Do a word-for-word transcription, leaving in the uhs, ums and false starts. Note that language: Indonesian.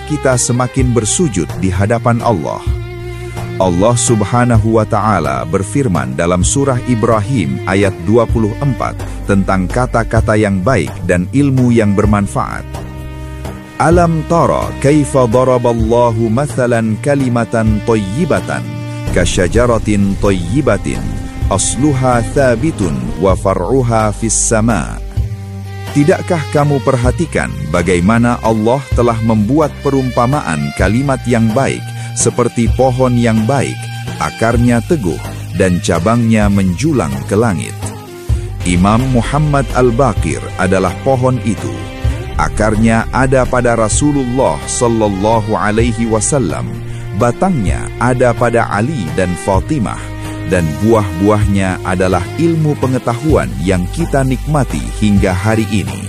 kita semakin bersujud di hadapan Allah. Allah Subhanahu wa Ta'ala berfirman dalam surah Ibrahim ayat dua puluh empat tentang kata-kata yang baik dan ilmu yang bermanfaat. Alam tara kaifa daraballahu mathalan kalimatan thayyibatan kasyajaratin thayyibatin asluha thabitun wa far'uha fis sama'. Tidakkah kamu perhatikan bagaimana Allah telah membuat perumpamaan kalimat yang baik seperti pohon yang baik, akarnya teguh dan cabangnya menjulang ke langit. Imam Muhammad Al-Baqir adalah pohon itu. Akarnya ada pada Rasulullah sallallahu alaihi wasallam, batangnya ada pada Ali dan Fatimah, dan buah-buahnya adalah ilmu pengetahuan yang kita nikmati hingga hari ini.